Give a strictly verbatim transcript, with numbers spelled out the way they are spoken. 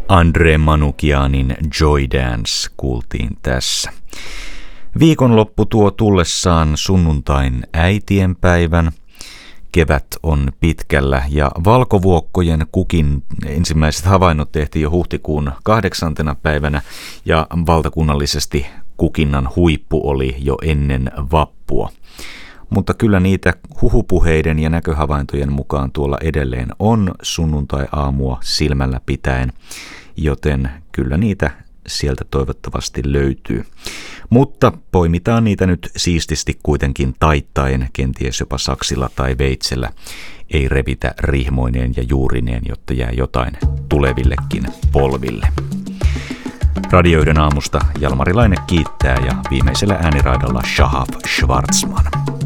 Andre Manukyanin Joy Dance kuultiin tässä. Viikonloppu tuo tullessaan sunnuntain äitienpäivän. Kevät on pitkällä ja valkovuokkojen kukin ensimmäiset havainnot tehtiin jo huhtikuun kahdeksantena päivänä ja valtakunnallisesti kukinnan huippu oli jo ennen vappua. Mutta kyllä niitä huhupuheiden ja näköhavaintojen mukaan tuolla edelleen on sunnuntai-aamua silmällä pitäen, joten kyllä niitä sieltä toivottavasti löytyy. Mutta poimitaan niitä nyt siististi kuitenkin taittaen, kenties jopa saksilla tai veitsellä. Ei revitä rihmoineen ja juurineen, jotta jää jotain tulevillekin polville. Radioiden aamusta Jalmari Laine kiittää ja viimeisellä ääniraidalla Shahab Schwartzman.